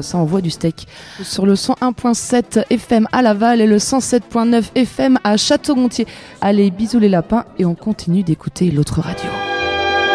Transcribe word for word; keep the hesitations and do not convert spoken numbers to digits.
ça envoie du steak. Sur le cent un virgule sept F M à Laval et le cent sept virgule neuf F M à Château-Gontier. Allez, bisous les lapins et on continue d'écouter l'autre radio.